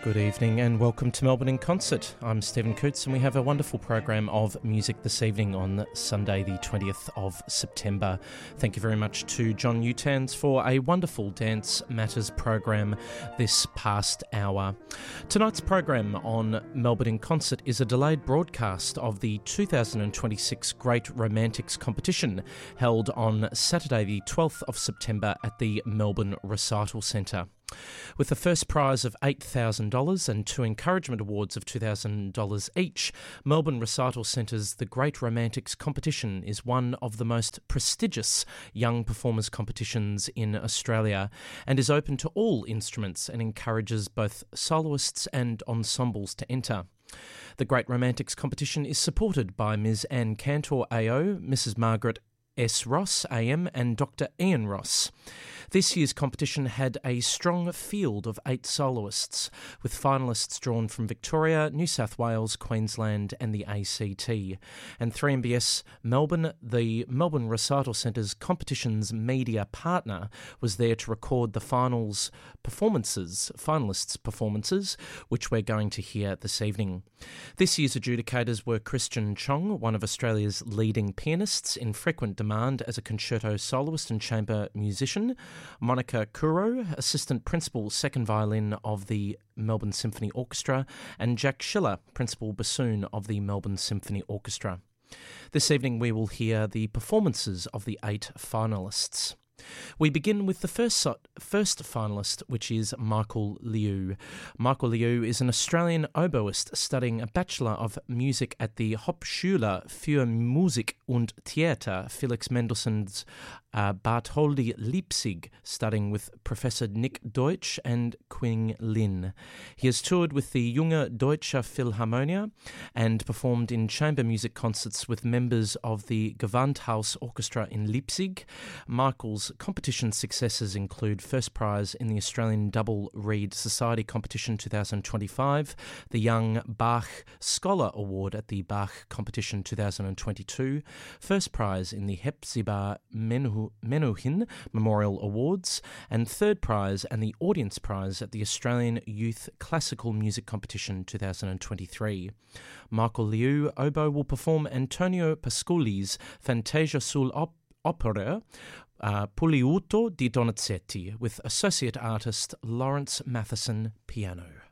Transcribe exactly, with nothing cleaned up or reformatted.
Good evening and welcome to Melbourne in Concert. I'm Stephen Coots and we have a wonderful program of music this evening on Sunday the twentieth of September. Thank you very much to John Utans for a wonderful Dance Matters program this past hour. Tonight's program on Melbourne in Concert is a delayed broadcast of the two thousand twenty-six Great Romantics competition held on Saturday the twelfth of September at the Melbourne Recital Centre. With a first prize of eight thousand dollars and two encouragement awards of two thousand dollars each, Melbourne Recital Centre's The Great Romantics competition is one of the most prestigious young performers competitions in Australia and is open to all instruments and encourages both soloists and ensembles to enter. The Great Romantics competition is supported by Miz Anne Cantor A O, Missus Margaret S. Ross, A M, and Doctor Ian Ross. This year's competition had a strong field of eight soloists, with finalists drawn from Victoria, New South Wales, Queensland and the A C T. And three M B S Melbourne, the Melbourne Recital Centre's competition's media partner, was there to record the finals performances, finalists' performances, which we're going to hear this evening. This year's adjudicators were Christian Chong, one of Australia's leading pianists in frequent demand as a concerto soloist and chamber musician, Monica Kuro, assistant principal second violin of the Melbourne Symphony Orchestra, and Jack Schiller, principal bassoon of the Melbourne Symphony Orchestra. This evening we will hear the performances of the eight finalists. We begin with the first first finalist, which is Michael Liu. Michael Liu is an Australian oboist studying a Bachelor of Music at the Hauptschule für Musik und Theater Felix Mendelssohn's uh, Bartholdy Leipzig, studying with Professor Nick Deutsch and Qing Lin. He has toured with the Junge Deutsche Philharmonia and performed in chamber music concerts with members of the Gewandhaus Orchestra in Leipzig. Michael's competition successes include first prize in the Australian Double Reed Society Competition twenty twenty-five, the Young Bach Scholar Award at the Bach Competition twenty twenty-two, first prize in the Hepzibah Menuh- Menuhin Memorial Awards, and third prize and the Audience Prize at the Australian Youth Classical Music Competition twenty twenty-three. Michael Liu oboe will perform Antonio Pasculi's Fantasia sul op- Opera, uh, Puliuto di Donizetti, with associate artist Lawrence Matheson piano.